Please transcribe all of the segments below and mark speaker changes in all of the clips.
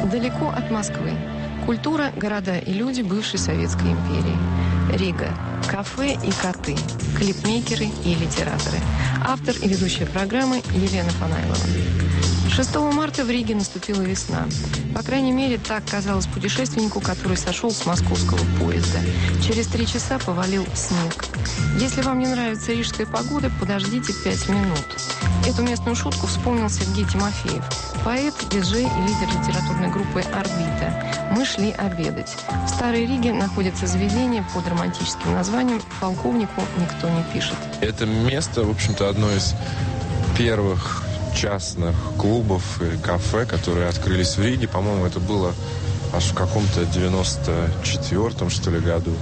Speaker 1: Далеко от Москвы. Культура, города и люди бывшей Советской империи. Рига. Кафе и коты. Клипмейкеры и литераторы. Автор и ведущая программы Елена Фанайлова. 6 марта в Риге наступила весна. По крайней мере, так казалось путешественнику, который сошел с московского поезда. Через 3 часа повалил снег. Если вам не нравится рижская погода, подождите 5 минут. Эту местную шутку вспомнил Сергей Тимофеев, поэт, диджей и лидер литературной группы «Орбита». Мы шли обедать. В Старой Риге находится заведение под романтическим названием «Полковнику никто не пишет».
Speaker 2: Это место, в общем-то, одно из первых частных клубов и кафе, которые открылись в Риге. По-моему, это было аж в каком-то 94-м, что ли, году.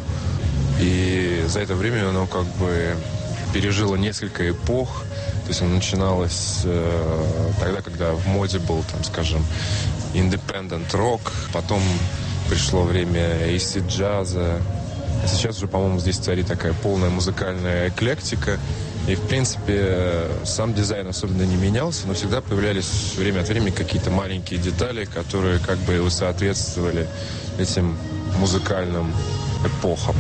Speaker 2: И за это время оно как бы пережило несколько эпох. То есть оно начиналось тогда, когда в моде был, там, скажем, independent rock. Потом пришло время AC-джаза. А сейчас уже, по-моему, здесь царит такая полная музыкальная эклектика. И, в принципе, сам дизайн особенно не менялся, но всегда появлялись время от времени какие-то маленькие детали, которые как бы соответствовали этим музыкальным эпохам.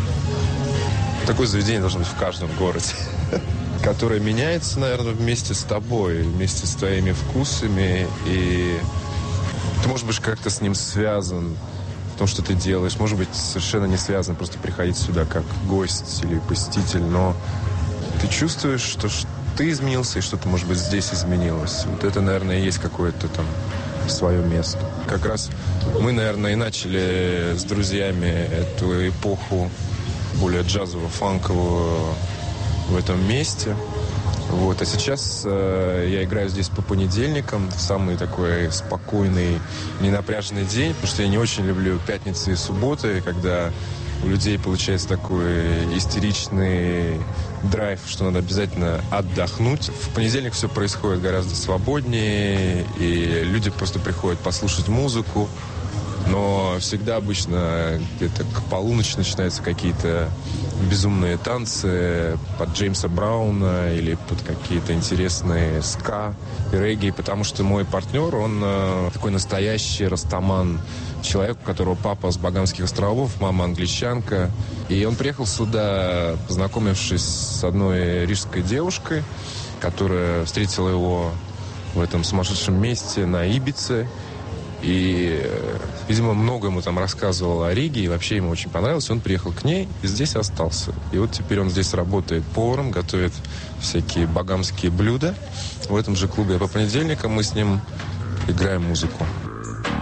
Speaker 2: Такое заведение должно быть в каждом городе, которое меняется, наверное, вместе с тобой, вместе с твоими вкусами. И ты, может быть, как-то с ним связан в том, что ты делаешь. Может быть, совершенно не связан, просто приходить сюда как гость или посетитель, но ты чувствуешь, что ты изменился, и что-то, может быть, здесь изменилось. Вот это, наверное, и есть какое-то там свое место. Как раз мы, наверное, и начали с друзьями эту эпоху более джазово-фанковую в этом месте. Вот. А сейчас я играю здесь по понедельникам, в самый такой спокойный, ненапряженный день, потому что я не очень люблю пятницы и субботы, когда у людей получается такой истеричный драйв, что надо обязательно отдохнуть. В понедельник все происходит гораздо свободнее, и люди просто приходят послушать музыку. Но всегда обычно где-то к полуночи начинаются какие-то безумные танцы под Джеймса Брауна или под какие-то интересные ска и регги, потому что мой партнер, он такой настоящий растаман, человек, у которого папа с Багамских островов, мама англичанка. И он приехал сюда, познакомившись с одной рижской девушкой, которая встретила его в этом сумасшедшем месте на Ибице. И, видимо, много ему там рассказывал о Риге, и вообще ему очень понравилось. Он приехал к ней и здесь остался. И вот теперь он здесь работает поваром, готовит всякие багамские блюда в этом же клубе. А по понедельникам мы с ним играем музыку.